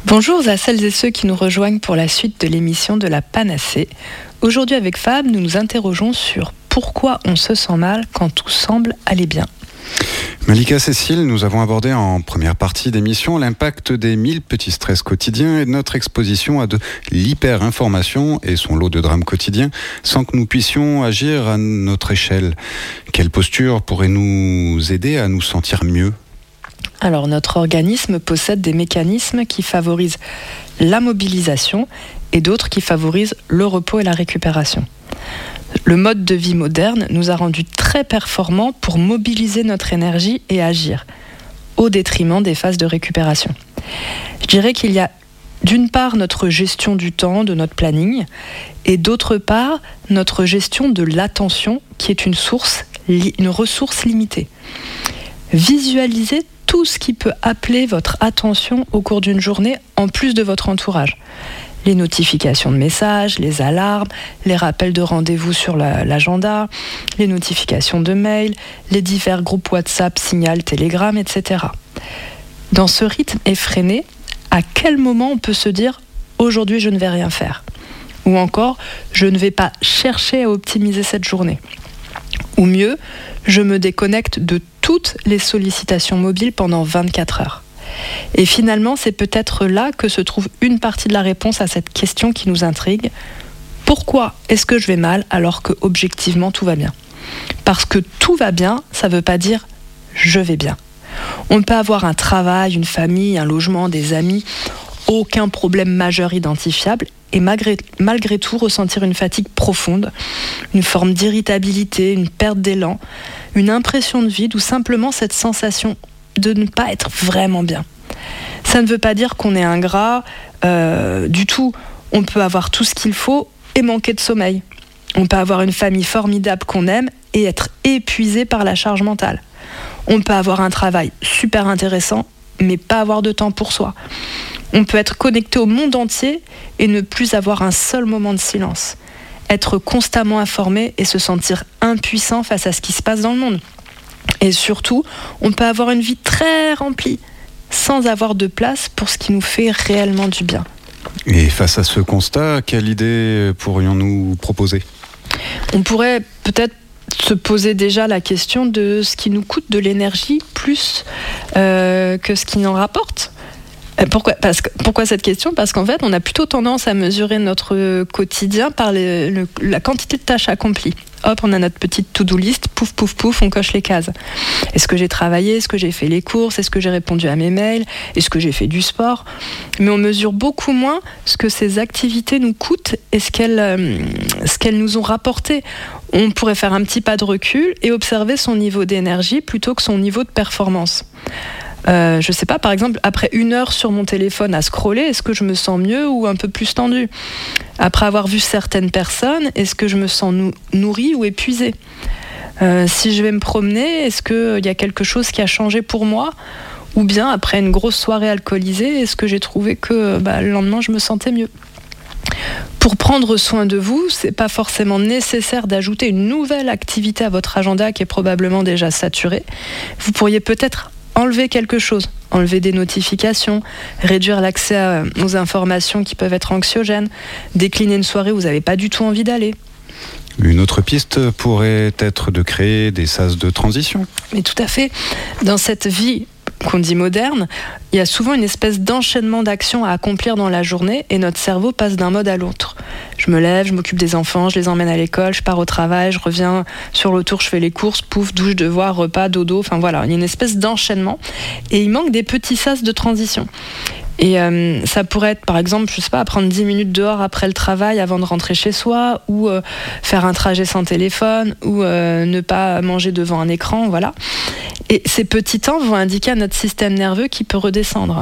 Bonjour à celles et ceux qui nous rejoignent pour la suite de l'émission de la Panacée. Aujourd'hui avec Fab, nous nous interrogeons sur pourquoi on se sent mal quand tout semble aller bien. Malika Cécile, nous avons abordé en première partie d'émission l'impact des 1000 petits stress quotidiens et de notre exposition à de l'hyper-information et son lot de drames quotidiens sans que nous puissions agir à notre échelle. Quelle posture pourrait nous aider à nous sentir mieux ? Alors notre organisme possède des mécanismes qui favorisent la mobilisation et d'autres qui favorisent le repos et la récupération. Le mode de vie moderne nous a rendus très performants pour mobiliser notre énergie et agir, au détriment des phases de récupération. Je dirais qu'il y a d'une part notre gestion du temps, de notre planning, et d'autre part notre gestion de l'attention, qui est une ressource limitée. Visualisez tout ce qui peut appeler votre attention au cours d'une journée, en plus de votre entourage. Les notifications de messages, les alarmes, les rappels de rendez-vous sur l'agenda, les notifications de mails, les divers groupes WhatsApp, Signal, Telegram, etc. Dans ce rythme effréné, à quel moment on peut se dire « aujourd'hui je ne vais rien faire » ou encore « je ne vais pas chercher à optimiser cette journée » ou mieux « je me déconnecte de toutes les sollicitations mobiles pendant 24 heures ». Et finalement, c'est peut-être là que se trouve une partie de la réponse à cette question qui nous intrigue. Pourquoi est-ce que je vais mal alors que objectivement tout va bien ? Parce que tout va bien, ça ne veut pas dire je vais bien. On peut avoir un travail, une famille, un logement, des amis, aucun problème majeur identifiable et malgré tout ressentir une fatigue profonde, une forme d'irritabilité, une perte d'élan, une impression de vide ou simplement cette sensation de ne pas être vraiment bien. Ça ne veut pas dire qu'on est ingrat du tout. On peut avoir tout ce qu'il faut et manquer de sommeil. On peut avoir une famille formidable qu'on aime et être épuisé par la charge mentale. On peut avoir un travail super intéressant mais pas avoir de temps pour soi. On peut être connecté au monde entier et ne plus avoir un seul moment de silence. Être constamment informé et se sentir impuissant face à ce qui se passe dans le monde. Et surtout, on peut avoir une vie très remplie, sans avoir de place pour ce qui nous fait réellement du bien. Et face à ce constat, quelle idée pourrions-nous proposer ? On pourrait peut-être se poser déjà la question de ce qui nous coûte de l'énergie plus que ce qui n'en rapporte. Pourquoi cette question ? Parce qu'en fait, on a plutôt tendance à mesurer notre quotidien par la quantité de tâches accomplies. Hop, on a notre petite to-do list, pouf, pouf, pouf, on coche les cases. Est-ce que j'ai travaillé ? Est-ce que j'ai fait les courses ? Est-ce que j'ai répondu à mes mails ? Est-ce que j'ai fait du sport ? Mais on mesure beaucoup moins ce que ces activités nous coûtent et ce qu'elles nous ont rapporté. On pourrait faire un petit pas de recul et observer son niveau d'énergie plutôt que son niveau de performance. Je sais pas, par exemple, après 1 heure sur mon téléphone à scroller, est-ce que je me sens mieux ou un peu plus tendu ? Après avoir vu certaines personnes, est-ce que je me sens nourrie ou épuisée ? Si je vais me promener, est-ce qu'il y a quelque chose qui a changé pour moi ? Ou bien, après une grosse soirée alcoolisée, est-ce que j'ai trouvé que le lendemain, je me sentais mieux ? Pour prendre soin de vous, c'est pas forcément nécessaire d'ajouter une nouvelle activité à votre agenda qui est probablement déjà saturé. Vous pourriez peut-être enlever quelque chose, enlever des notifications, réduire l'accès aux informations qui peuvent être anxiogènes, décliner une soirée où vous n'avez pas du tout envie d'aller. Une autre piste pourrait être de créer des sas de transition. Mais tout à fait. Dans cette vie qu'on dit moderne, il y a souvent une espèce d'enchaînement d'actions à accomplir dans la journée et notre cerveau passe d'un mode à l'autre. Je me lève, je m'occupe des enfants, je les emmène à l'école, je pars au travail, je reviens sur le tour, je fais les courses, pouf, douche, devoir, repas, dodo, enfin voilà, il y a une espèce d'enchaînement et il manque des petits sas de transition. Et ça pourrait être, par exemple, je sais pas, prendre 10 minutes dehors après le travail avant de rentrer chez soi, ou faire un trajet sans téléphone, ou ne pas manger devant un écran, voilà. Et ces petits temps vont indiquer à notre système nerveux qu'il peut redescendre.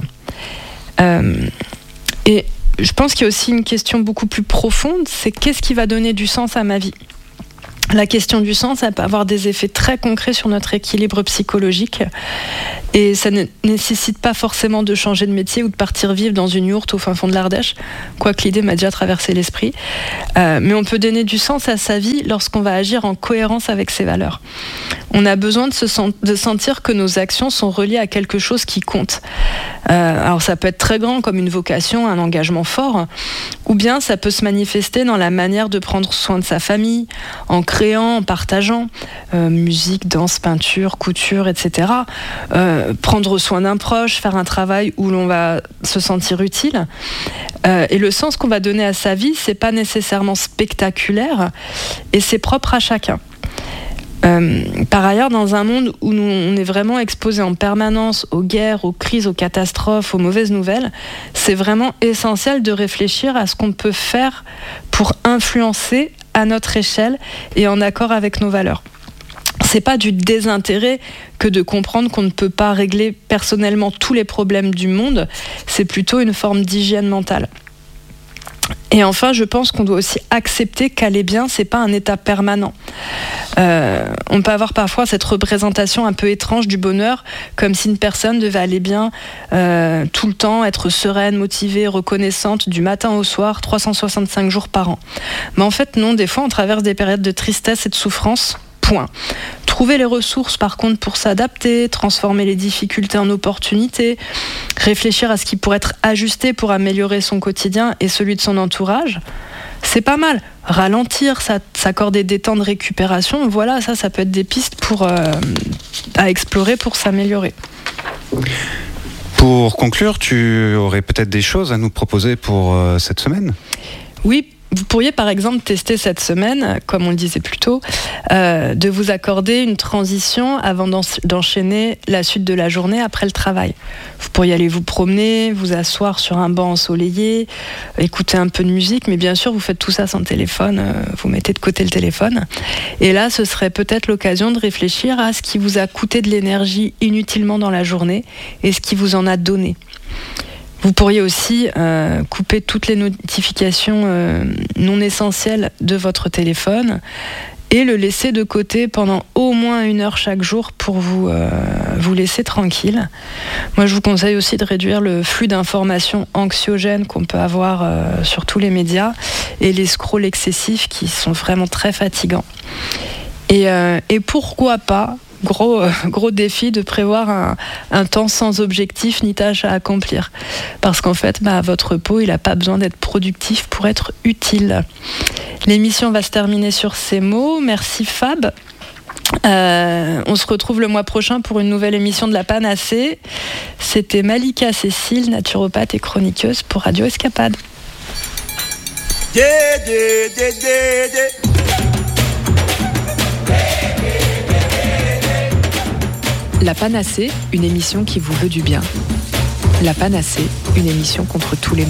Et je pense qu'il y a aussi une question beaucoup plus profonde, c'est qu'est-ce qui va donner du sens à ma vie ? La question du sens, elle peut avoir des effets très concrets sur notre équilibre psychologique et ça ne nécessite pas forcément de changer de métier ou de partir vivre dans une yourte au fin fond de l'Ardèche, quoique l'idée m'a déjà traversé l'esprit. Mais on peut donner du sens à sa vie lorsqu'on va agir en cohérence avec ses valeurs. On a besoin de sentir que nos actions sont reliées à quelque chose qui compte. Alors ça peut être très grand comme une vocation, un engagement fort, ou bien ça peut se manifester dans la manière de prendre soin de sa famille, en créant, en partageant, musique, danse, peinture, couture, etc. Prendre soin d'un proche, faire un travail où l'on va se sentir utile. Et le sens qu'on va donner à sa vie, c'est pas nécessairement spectaculaire et c'est propre à chacun. Par ailleurs, dans un monde où on est vraiment exposé en permanence aux guerres, aux crises, aux catastrophes, aux mauvaises nouvelles, c'est vraiment essentiel de réfléchir à ce qu'on peut faire pour influencer à notre échelle et en accord avec nos valeurs. C'est pas du désintérêt que de comprendre qu'on ne peut pas régler personnellement tous les problèmes du monde, c'est plutôt une forme d'hygiène mentale. Et enfin, je pense qu'on doit aussi accepter qu'aller bien, c'est pas un état permanent. On peut avoir parfois cette représentation un peu étrange du bonheur, comme si une personne devait aller bien tout le temps, être sereine, motivée, reconnaissante, du matin au soir, 365 jours par an. Mais en fait, non, des fois, on traverse des périodes de tristesse et de souffrance. Point. Trouver les ressources par contre pour s'adapter, transformer les difficultés en opportunités, réfléchir à ce qui pourrait être ajusté pour améliorer son quotidien et celui de son entourage, c'est pas mal. Ralentir, s'accorder des temps de récupération, voilà, ça peut être des pistes à explorer pour s'améliorer. Pour conclure, tu aurais peut-être des choses à nous proposer pour cette semaine ? Oui. Vous pourriez par exemple tester cette semaine, comme on le disait plus tôt, de vous accorder une transition avant d'enchaîner la suite de la journée après le travail. Vous pourriez aller vous promener, vous asseoir sur un banc ensoleillé, écouter un peu de musique, mais bien sûr vous faites tout ça sans téléphone, vous mettez de côté le téléphone. Et là, ce serait peut-être l'occasion de réfléchir à ce qui vous a coûté de l'énergie inutilement dans la journée et ce qui vous en a donné. Vous pourriez aussi couper toutes les notifications non essentielles de votre téléphone et le laisser de côté pendant au moins 1 heure chaque jour pour vous laisser tranquille. Moi, je vous conseille aussi de réduire le flux d'informations anxiogènes qu'on peut avoir sur tous les médias et les scrolls excessifs qui sont vraiment très fatigants. Et pourquoi pas, gros défi de prévoir un temps sans objectif ni tâche à accomplir. Parce qu'en fait, votre repos, il n'a pas besoin d'être productif pour être utile. L'émission va se terminer sur ces mots. Merci Fab. On se retrouve le mois prochain pour une nouvelle émission de La Panacée. C'était Malika Cécile, naturopathe et chroniqueuse pour Radio Escapade. La Panacée, une émission qui vous veut du bien. La Panacée, une émission contre tous les maux.